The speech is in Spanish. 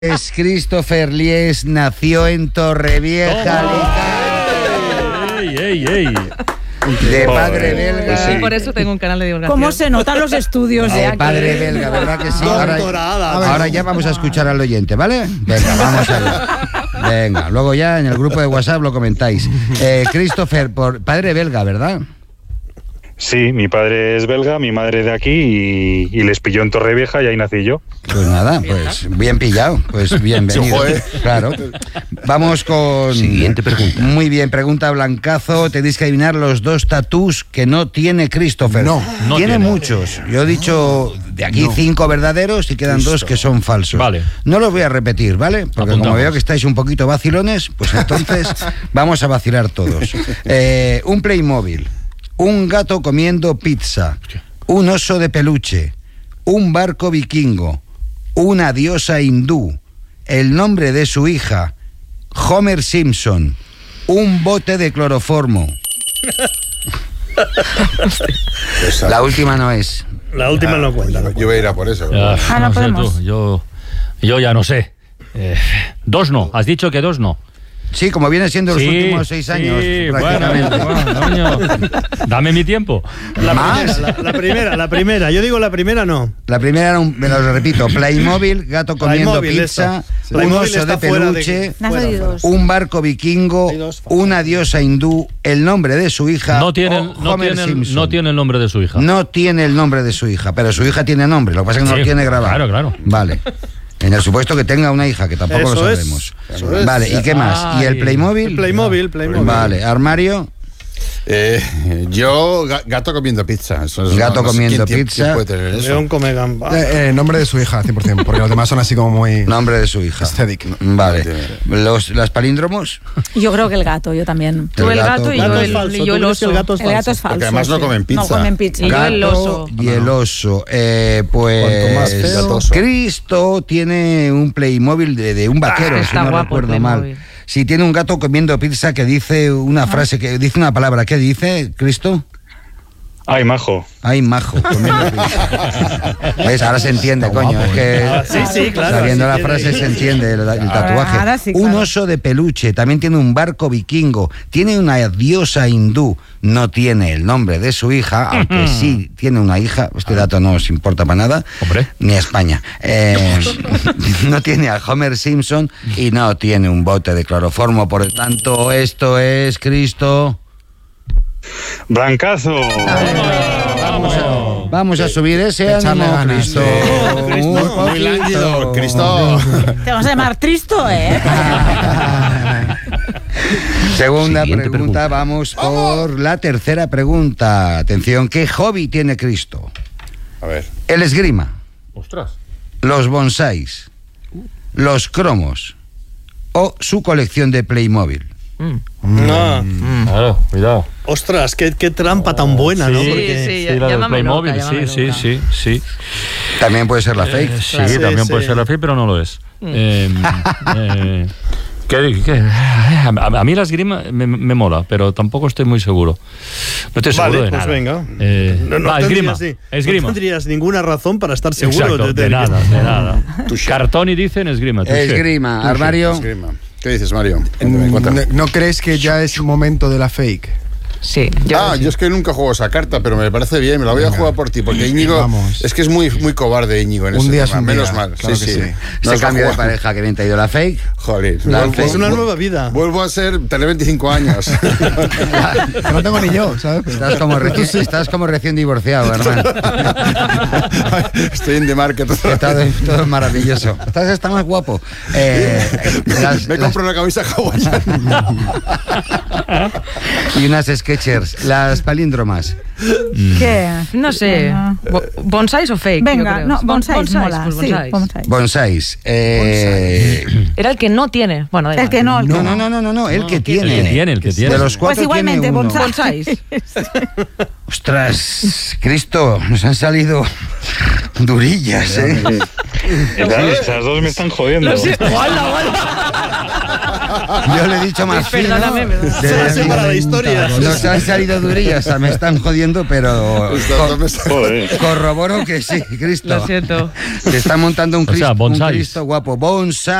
Christopher Lies nació en Torrevieja, de padre belga. Sí, por eso tengo un canal de divulgación. ¿Cómo se notan los estudios de aquí? Padre belga, ¿verdad que sí? Ahora ya vamos a escuchar al oyente, ¿vale? Venga, vamos a ver. Venga, luego ya en el grupo de WhatsApp lo comentáis. Christopher, padre belga, ¿verdad? Sí, mi padre es belga, mi madre de aquí y les pilló en Torrevieja y ahí nací yo. Pues nada, pues bien pillado, pues bienvenido. Claro. Vamos con... Siguiente pregunta. Muy bien, pregunta Blancazo. Tenéis que adivinar los dos tatús que no tiene Christopher. No tiene muchos. Yo he dicho de aquí 5 verdaderos y quedan 2 que son falsos. Vale. No los voy a repetir, ¿vale? Porque como veo que estáis un poquito vacilones, pues entonces vamos a vacilar todos. Un Playmobil. Un gato comiendo pizza, un oso de peluche, un barco vikingo, una diosa hindú, el nombre de su hija, Homer Simpson, un bote de cloroformo. La última no es. La última no cuenta. Yo voy a ir a por eso. no No sé podemos. tú, yo ya no sé. 2 no, has dicho que 2 no. Sí, como viene siendo los últimos 6 años, prácticamente. Bueno, dame mi tiempo. La primera. Yo digo la primera no. La primera era me lo repito, Playmobil, gato comiendo Playmobil, pizza, eso. un Playmobil oso de está fuera peluche, fuera. un barco vikingo, una diosa hindú, el nombre de su hija, No tiene Homer Simpson. no tiene el nombre de su hija. No tiene el nombre de su hija, pero su hija tiene nombre, lo que pasa es que no lo tiene grabado. Claro. Vale. En el supuesto que tenga una hija, que tampoco Eso lo es. sabemos. Eso es. Vale, ¿y qué más? ¿Y el Playmobil? El Playmobil. Vale, armario. Yo, gato comiendo pizza. Eso es Gato comiendo pizza. ¿Quién puede tener eso? León come gamba. Nombre de su hija, 100%, porque los demás son así como muy... Nombre de su hija. Aesthetic. Vale. ¿Las palíndromos? Yo creo que el gato, yo también. Tú el gato y yo Gato es falso. y yo el Tú crees que oso. el gato es El gato falso. es falso. Porque además no sí. comen pizza. No comen pizza. Y yo el oso. Y el oso. Cuanto más Pues feo. Cristo tiene un Playmobil de un vaquero, si está no guapo el recuerdo mal. Playmobil. Si tiene un gato comiendo pizza que dice una frase, que dice una palabra. ¿Qué dice, Cristo? Ay, majo. Ay, majo, comiendo pizza. ¿Ves? Ahora se entiende, coño. Es que Sí, claro. sabiendo la sí frase tiene. se entiende el tatuaje. Ahora sí, Un claro. oso de peluche, también tiene un barco vikingo, tiene una diosa hindú, no tiene el nombre de su hija, aunque sí tiene una hija, este dato no os importa para nada, Hombre. ni a España. No tiene a Homer Simpson y no tiene un bote de cloroformo, por lo tanto, esto es Cristo. Blancazo. Vamos a subir ese Echarle ánimo, ganas. Cristo. Muy lánguido, Cristo. Te vas a llamar Tristo, ¿eh? Segunda Siguiente pregunta, vamos por la tercera pregunta. Atención, ¿qué hobby tiene Cristo? A ver. El esgrima, Ostras. los bonsáis, los cromos o su colección de Playmobil. No. Claro, cuidado. Ostras, qué trampa tan buena, ¿no? Sí, Porque sí, Sí, la del llámame Playmobil, loca, llámame loca. sí. También puede ser la fake. Sí, Claro. también Sí, puede sí. ser la fake, pero no lo es. A mí la esgrima me mola, pero tampoco estoy muy seguro. No estoy seguro Vale, de pues nada. venga. Va, esgrima. No tendrías ninguna razón para estar seguro. Exacto, de nada. Cartoni dicen esgrima. touché. Esgrima, armario. Esgrima. ¿Qué dices, Mario? Cuéntame. ¿No crees que ya es momento de la fake? Sí. Yo es que nunca juego esa carta, pero me parece bien, me la voy a jugar por ti, porque Íñigo, Vamos. es que es muy cobarde Íñigo en Un ese día tema, es un menos día, mal, claro sí, que sí. sí. No Se os cambia de juego. pareja, que bien te ha ido la fake. Joder, La vuelvo- fake. Es una nueva vida. Vuelvo a tener 25 años. Que no tengo ni yo, ¿sabes? Pero- Estás como recién divorciado, hermano. Estoy en The Market. Todo es maravilloso. Está más guapo. Me compro una camisa hawaiana. Y unas Skechers. Las palíndromas. ¿Qué? No sé. ¿Bonsáis o fake? Venga, yo creo. no, bonsáis mola. Pues Sí, bonsáis. bonsáis. Bonsáis. Era el que no tiene. Bueno, da El igual. que no, el que No, el que tiene. El que tiene. De los Pues 4 igualmente, tiene uno. bonsáis. Bonsáis. Ostras, Cristo, nos han salido durillas, ¿eh? Esas dos me están jodiendo. Yo le he dicho más fino. Perdóname, para la historia. Nos han salido durillas, me están jodiendo, pero Joder. corroboro que sí, Cristo. Lo siento. Se está montando un O sea, Cristo, un bonsáis. Cristo guapo. Bonsai.